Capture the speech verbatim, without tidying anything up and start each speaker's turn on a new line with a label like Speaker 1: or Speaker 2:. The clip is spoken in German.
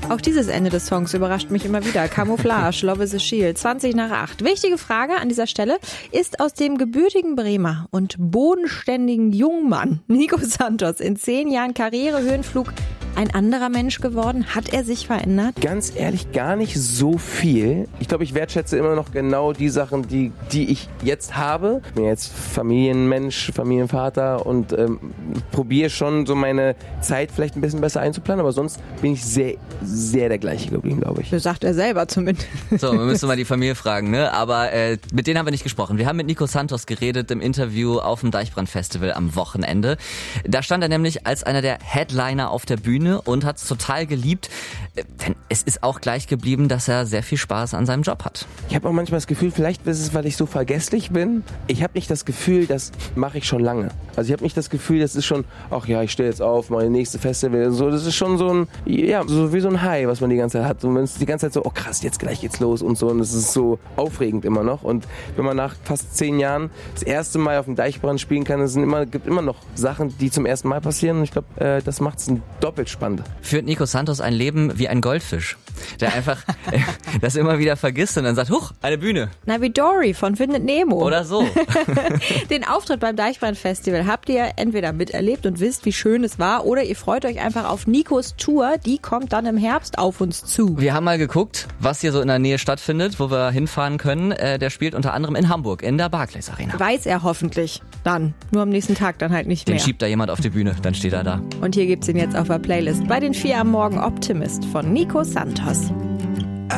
Speaker 1: Auch dieses Ende des Songs überrascht mich immer wieder. Camouflage, Love is a Shield, zwanzig nach acht. Wichtige Frage an dieser Stelle: Ist aus dem gebürtigen Bremer und bodenständigen Jungmann Nico Santos in zehn Jahren Karrierehöhenflug ein anderer Mensch geworden? Hat er sich verändert?
Speaker 2: Ganz ehrlich, gar nicht so viel. Ich glaube, ich wertschätze immer noch genau die Sachen, die, die ich jetzt habe. Ich bin jetzt Familienmensch, Familienvater und ähm, probiere schon so meine Zeit vielleicht ein bisschen besser einzuplanen, aber sonst bin ich sehr, sehr der gleiche geblieben, glaube ich.
Speaker 1: Das sagt er selber zumindest.
Speaker 3: So, wir müssen mal die Familie fragen, ne? Aber äh, mit denen haben wir nicht gesprochen. Wir haben mit Nico Santos geredet im Interview auf dem Deichbrand-Festival am Wochenende. Da stand er nämlich als einer der Headliner auf der Bühne und hat es total geliebt. Denn es ist auch gleich geblieben, dass er sehr viel Spaß an seinem Job hat.
Speaker 2: Ich habe auch manchmal das Gefühl, vielleicht ist es, weil ich so vergesslich bin. Ich habe nicht das Gefühl, das mache ich schon lange. Also ich habe nicht das Gefühl, das ist schon, ach ja, ich stehe jetzt auf, mache das nächste Festival. So, das ist schon so ein, ja, so wie so ein High, was man die ganze Zeit hat. Und man ist die ganze Zeit so, oh krass, jetzt gleich geht's los und so. Und es ist so aufregend immer noch. Und wenn man nach fast zehn Jahren das erste Mal auf dem Deichbrand spielen kann, es sind immer, gibt immer noch Sachen, die zum ersten Mal passieren. Und ich glaube, äh, das macht es doppelt spannend.
Speaker 3: Führt Nico Santos ein Leben wie ein Goldfisch, der einfach äh, das immer wieder vergisst und dann sagt, huch, eine Bühne.
Speaker 1: Na, wie Dory von Findet Nemo.
Speaker 3: Oder so.
Speaker 1: Den Auftritt beim Deichbrand-Festival habt ihr entweder miterlebt und wisst, wie schön es war, oder ihr freut euch einfach auf Nikos Tour. Die kommt dann im Herbst auf uns zu.
Speaker 3: Wir haben mal geguckt, was hier so in der Nähe stattfindet, wo wir hinfahren können. Äh, der spielt unter anderem in Hamburg, in der Barclays Arena.
Speaker 1: Weiß er hoffentlich. Dann. Nur am nächsten Tag dann halt nicht
Speaker 3: Den
Speaker 1: mehr.
Speaker 3: schiebt da jemand auf die Bühne, dann steht er da.
Speaker 1: Und hier gibt's ihn jetzt auf der Playlist bei den vier am Morgen Optimist von Nico Santos.